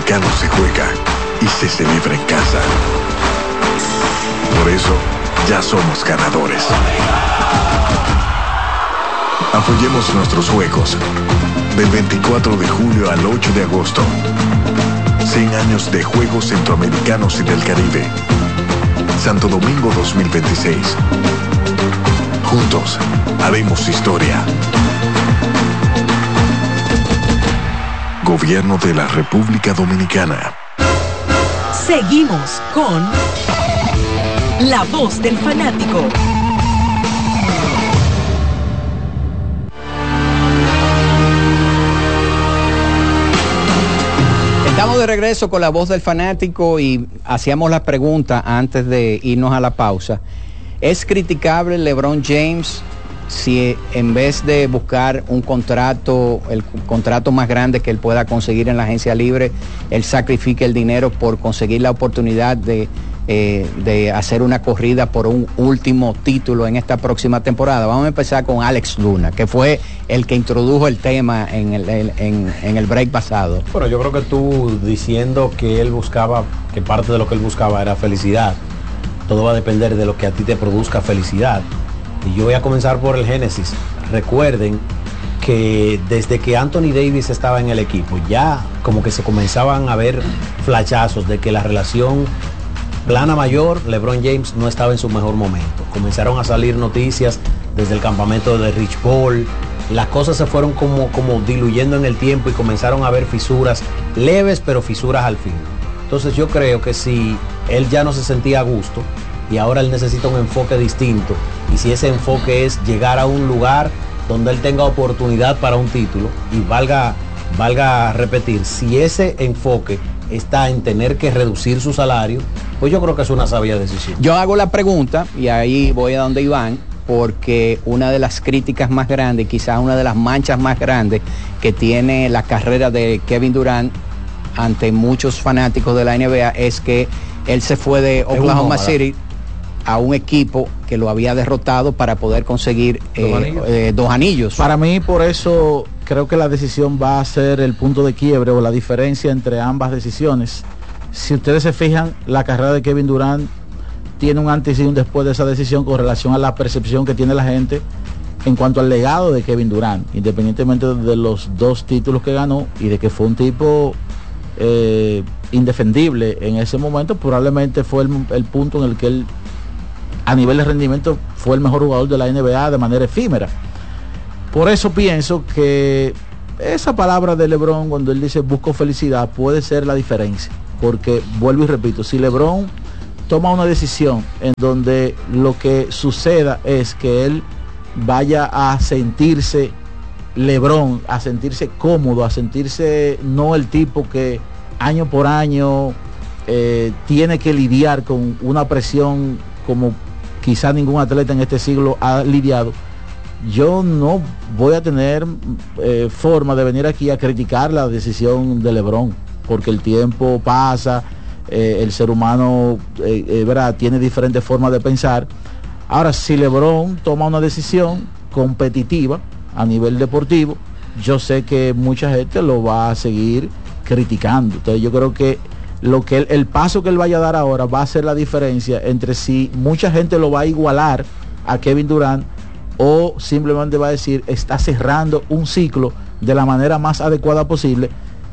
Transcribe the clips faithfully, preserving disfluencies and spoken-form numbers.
americano se juega y se celebra en casa. Por eso, ya somos ganadores. Apoyemos nuestros juegos. Del veinticuatro de julio al ocho de agosto. cien años de Juegos Centroamericanos y del Caribe. Santo Domingo dos mil veintiséis. Juntos, haremos historia. Gobierno de la República Dominicana. Seguimos con La Voz del Fanático. Estamos de regreso con La Voz del Fanático y hacíamos la pregunta antes de irnos a la pausa. ¿Es criticable LeBron James si en vez de buscar un contrato, el contrato más grande que él pueda conseguir en la agencia libre, él sacrifique el dinero por conseguir la oportunidad de, eh, de hacer una corrida por un último título en esta próxima temporada? Vamos a empezar con Alex Luna, que fue el que introdujo el tema en el, en, en el break pasado. Bueno, yo creo que tú diciendo que él buscaba, que parte de lo que él buscaba era felicidad, todo va a depender de lo que a ti te produzca felicidad. Y yo voy a comenzar por el génesis. Recuerden que desde que Anthony Davis estaba en el equipo, ya como que se comenzaban a ver flashazos de que la relación plana mayor, LeBron James no estaba en su mejor momento. Comenzaron a salir noticias desde el campamento de Rich Paul. Las cosas se fueron como, como diluyendo en el tiempo y comenzaron a haber fisuras leves, pero fisuras al fin. Entonces yo creo que si él ya no se sentía a gusto y ahora él necesita un enfoque distinto, y si ese enfoque es llegar a un lugar donde él tenga oportunidad para un título, y valga, valga repetir, si ese enfoque está en tener que reducir su salario, pues yo creo que es una sabia decisión. Yo hago la pregunta, y ahí voy a donde Iván, porque una de las críticas más grandes, quizás una de las manchas más grandes que tiene la carrera de Kevin Durant ante muchos fanáticos de la N B A es que él se fue de Oklahoma City a un equipo que lo había derrotado para poder conseguir eh, dos, anillos. Eh, dos anillos. Para mí, por eso creo que la decisión va a ser el punto de quiebre o la diferencia entre ambas decisiones. Si ustedes se fijan, la carrera de Kevin Durant tiene un antes y un después de esa decisión con relación a la percepción que tiene la gente en cuanto al legado de Kevin Durant, independientemente de los dos títulos que ganó y de que fue un tipo eh, indefendible en ese momento. Probablemente fue el, el punto en el que él, a nivel de rendimiento, fue el mejor jugador de la N B A de manera efímera. Por eso pienso que esa palabra de LeBron, cuando él dice busco felicidad, puede ser la diferencia, porque vuelvo y repito, si LeBron toma una decisión en donde lo que suceda es que él vaya a sentirse LeBron, a sentirse cómodo, a sentirse no el tipo que año por año eh, tiene que lidiar con una presión como quizá ningún atleta en este siglo ha lidiado, yo no voy a tener eh, forma de venir aquí a criticar la decisión de LeBron, porque el tiempo pasa, eh, el ser humano eh, eh, ¿verdad? tiene diferentes formas de pensar. Ahora, si LeBron toma una decisión competitiva a nivel deportivo, yo sé que mucha gente lo va a seguir criticando. Entonces yo creo que lo que él, el paso que él vaya a dar ahora va a ser la diferencia entre si mucha gente lo va a igualar a Kevin Durant o simplemente va a decir está cerrando un ciclo de la manera más adecuada posible,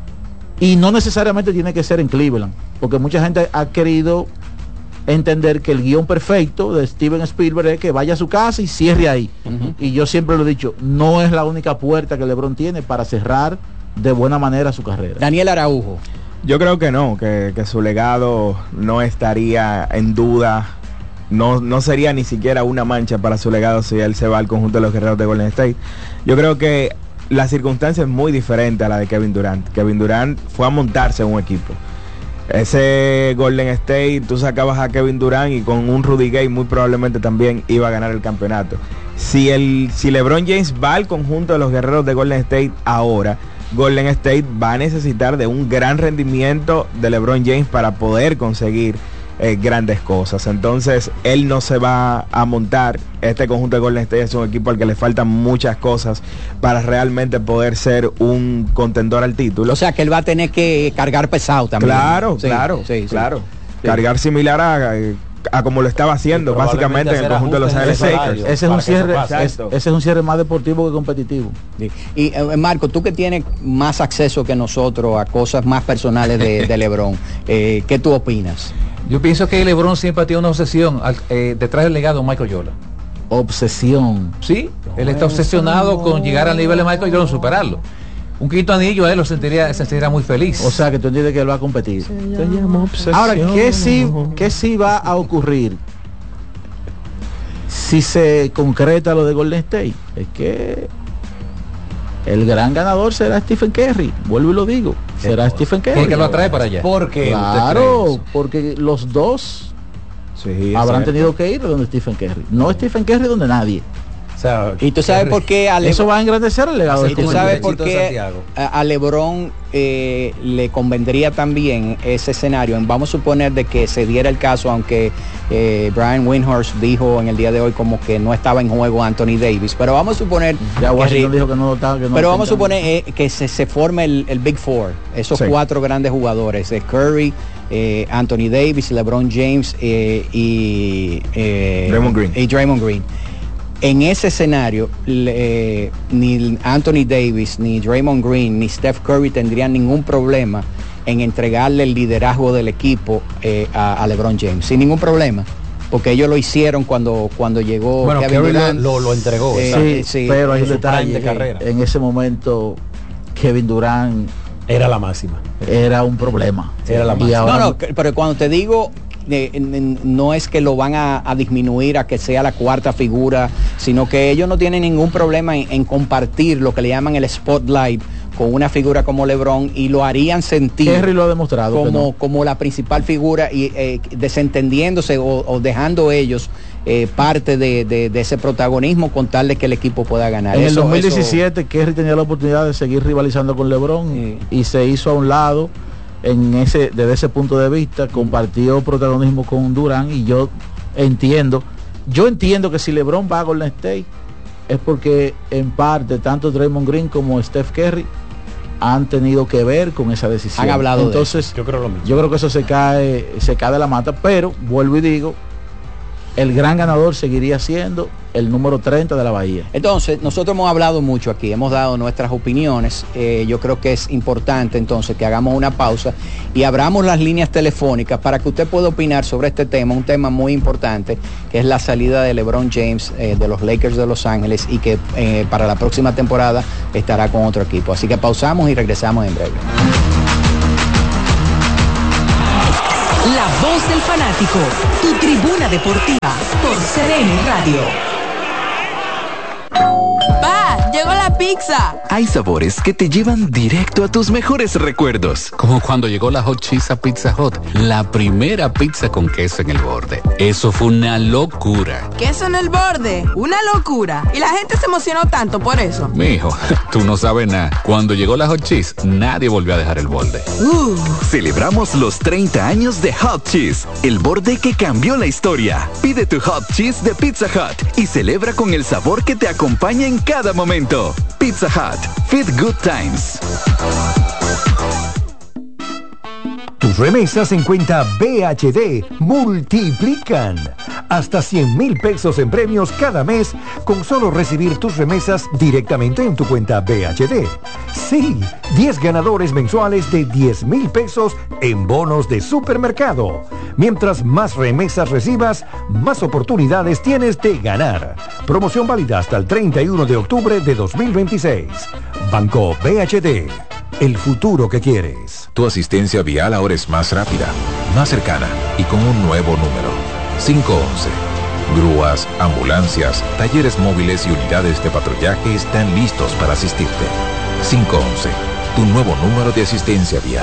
y no necesariamente tiene que ser en Cleveland, porque mucha gente ha querido entender que el guión perfecto de Steven Spielberg es que vaya a su casa y cierre ahí. Uh-huh. Y yo siempre lo he dicho, no es la única puerta que LeBron tiene para cerrar de buena manera su carrera. Daniel Araujo. Yo creo que no, que, que su legado no estaría en duda, no, no sería ni siquiera una mancha para su legado si él se va al conjunto de los Guerreros de Golden State. Yo creo que la circunstancia es muy diferente a la de Kevin Durant. Kevin Durant fue a montarse en un equipo. Ese Golden State, tú sacabas a Kevin Durant y con un Rudy Gay muy probablemente también iba a ganar el campeonato. Si, el, si LeBron James va al conjunto de los Guerreros de Golden State ahora, Golden State va a necesitar de un gran rendimiento de LeBron James para poder conseguir eh, grandes cosas. Entonces él no se va a montar. Este conjunto de Golden State es un equipo al que le faltan muchas cosas para realmente poder ser un contendor al título. O sea que él va a tener que cargar pesado también. Claro, sí, claro, sí, sí. claro. Sí. Cargar similar a, a como lo estaba haciendo, sí, básicamente en el conjunto de Los Ángeles Lakers. Ese es un cierre, es, ese es un cierre más deportivo que competitivo. Sí. Y eh, Marco, tú que tienes más acceso que nosotros a cosas más personales de, de LeBron, eh, ¿qué tú opinas? Yo pienso que LeBron siempre ha tenido una obsesión al, eh, detrás del legado de Michael Jordan. Obsesión. Sí, él está obsesionado con llegar al nivel de Michael Jordan, superarlo. Un quinto anillo a él lo sentiría, se sentiría muy feliz. O sea que tú entiendes que él va a competir. Ahora, ¿qué sí, qué sí va a ocurrir si se concreta lo de Golden State? Es que el gran ganador será Stephen Curry. Vuelvo y lo digo. Será Stephen Curry. Porque lo atrae para allá. Porque claro, porque los dos sí, habrán cierto. tenido que ir donde Stephen Curry. No Stephen Curry donde nadie. O sea, y tú sabes por qué a eso va a engrandecer el legado sí, de tú Stephen sabes Curry. por qué a, a LeBron eh, le convendría también ese escenario. Vamos a suponer de que se diera el caso, aunque eh, Brian Windhorst dijo en el día de hoy como que no estaba en juego Anthony Davis, pero vamos a suponer ya Washington que, dijo que no estaba, que no pero vamos a suponer eh, que se, se forme el, el Big Four, esos sí. cuatro grandes jugadores, eh, Curry, eh, Anthony Davis, LeBron James eh, y eh, Draymond Green. y Draymond Green. En ese escenario, eh, ni Anthony Davis, ni Draymond Green, ni Steph Curry tendrían ningún problema en entregarle el liderazgo del equipo eh, a, a LeBron James, sin ningún problema, porque ellos lo hicieron cuando, cuando llegó bueno, Kevin Curry Durant. Lo, lo entregó. Eh, sí, sí, pero hay un detalle de carrera. En ese momento Kevin Durant era la máxima. Era un problema. Era la máxima. No, no, pero cuando te digo Eh, no es que lo van a, a disminuir a que sea la cuarta figura, sino que ellos no tienen ningún problema en, en compartir lo que le llaman el spotlight con una figura como LeBron, y lo harían sentir Kerry lo ha demostrado como, no. como la principal figura, y eh, desentendiéndose o, o dejando ellos eh, parte de, de, de ese protagonismo con tal de que el equipo pueda ganar. En eso, el dos mil diecisiete eso... Kerry tenía la oportunidad de seguir rivalizando con LeBron sí. y se hizo a un lado. En ese, desde ese punto de vista, compartió protagonismo con Durant, y yo entiendo, yo entiendo que si LeBron va a Golden State es porque en parte tanto Draymond Green como Steph Curry han tenido que ver con esa decisión. Han hablado Entonces, de eso. Yo creo lo mismo. Yo creo que eso se cae, se cae de la mata, pero vuelvo y digo, el gran ganador seguiría siendo el número treinta de la Bahía. Entonces, nosotros hemos hablado mucho aquí, hemos dado nuestras opiniones. Eh, yo creo que es importante entonces que hagamos una pausa y abramos las líneas telefónicas para que usted pueda opinar sobre este tema, un tema muy importante, que es la salida de LeBron James eh, de los Lakers de Los Ángeles, y que eh, para la próxima temporada estará con otro equipo. Así que pausamos y regresamos en breve. La voz del fanático, tu tribuna deportiva por C D N Radio. ¡Pa! ¡Llegó la pizza! Hay sabores que te llevan directo a tus mejores recuerdos. Como cuando llegó la Hot Cheese a Pizza Hut, la primera pizza con queso en el borde. Eso fue una locura. Queso en el borde, una locura. Y la gente se emocionó tanto por eso. Mijo, tú no sabes nada. Cuando llegó la Hot Cheese, nadie volvió a dejar el borde. Uh. Celebramos los treinta años de Hot Cheese, el borde que cambió la historia. Pide tu Hot Cheese de Pizza Hut y celebra con el sabor que te acompaña en cada momento. Pizza Hut, Feed Good Times. Tus remesas en cuenta B H D multiplican hasta cien mil pesos en premios cada mes con solo recibir tus remesas directamente en tu cuenta B H D. Sí, diez ganadores mensuales de diez mil pesos en bonos de supermercado. Mientras más remesas recibas, más oportunidades tienes de ganar. Promoción válida hasta el treinta y uno de octubre de dos mil veintiséis. Banco B H D. El futuro que quieres. Tu asistencia vial ahora es más rápida, más cercana y con un nuevo número. cinco once. Grúas, ambulancias, talleres móviles y unidades de patrullaje están listos para asistirte. cinco once. Tu nuevo número de asistencia vial.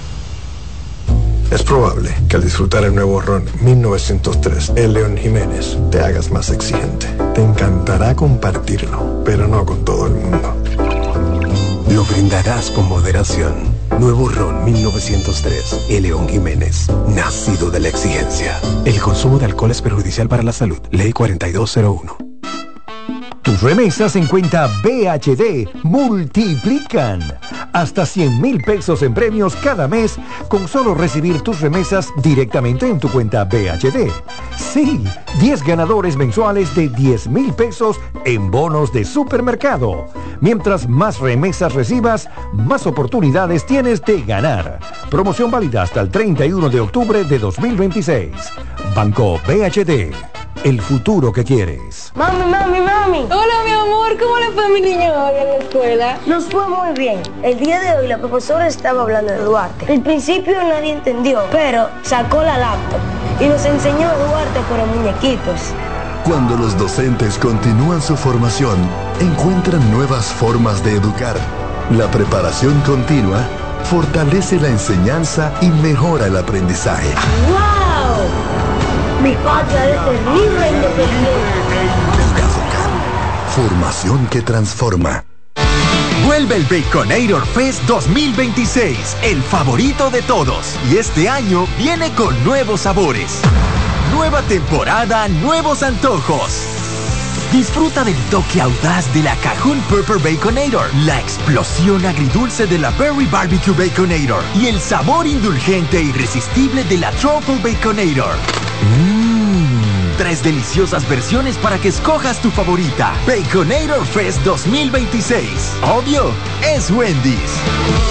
Es probable que al disfrutar el nuevo ron mil novecientos tres, el León Jiménez, te hagas más exigente. Te encantará compartirlo, pero no con todo el mundo. Lo brindarás con moderación. Nuevo Ron mil novecientos tres. El León Jiménez, nacido de la exigencia. El consumo de alcohol es perjudicial para la salud. Ley cuarenta y dos cero uno. Tus remesas en cuenta B H D multiplican. Hasta cien mil pesos en premios cada mes con solo recibir tus remesas directamente en tu cuenta B H D. Sí, diez ganadores mensuales de diez mil pesos en bonos de supermercado. Mientras más remesas recibas, más oportunidades tienes de ganar. Promoción válida hasta el treinta y uno de octubre de dos mil veintiséis. Banco B H D. El futuro que quieres. Mami, mami, mami. Hola, mi amor. ¿Cómo le fue a mi niño hoy en la escuela? Nos fue muy bien. El día de hoy la profesora estaba hablando de Duarte. Al principio nadie entendió, pero sacó la laptop y nos enseñó a Duarte por muñequitos. Cuando los docentes continúan su formación, encuentran nuevas formas de educar. La preparación continua fortalece la enseñanza y mejora el aprendizaje. ¡Wow! Mi patria es el libre e independiente. Formación que transforma. Vuelve el Baconator Fest dos mil veintiséis, el favorito de todos. Y este año viene con nuevos sabores. Nueva temporada, nuevos antojos. Disfruta del toque audaz de la Cajun Pepper Baconator, la explosión agridulce de la Berry Barbecue Baconator y el sabor indulgente e irresistible de la Truffle Baconator. Mmm, tres deliciosas versiones para que escojas tu favorita. Baconator Fest dos mil veintiséis. Obvio, es Wendy's.